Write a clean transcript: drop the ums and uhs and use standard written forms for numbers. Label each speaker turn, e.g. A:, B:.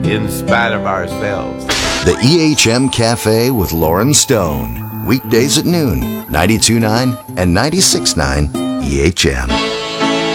A: in spite of ourselves.
B: The EHM Cafe with Lauren Stone. Weekdays at noon, 92.9 and 96.9 EHM.